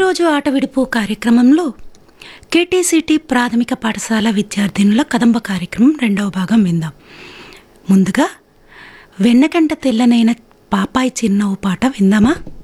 ఈరోజు ఆట విడుపు కార్యక్రమంలో కేటీసీటీ ప్రాథమిక పాఠశాల విద్యార్థినుల కదంబ కార్యక్రమం 2వ భాగం విందాం. ముందుగా వెన్నకంట తెల్లనైన పాపాయి చిన్న పాట విందామా?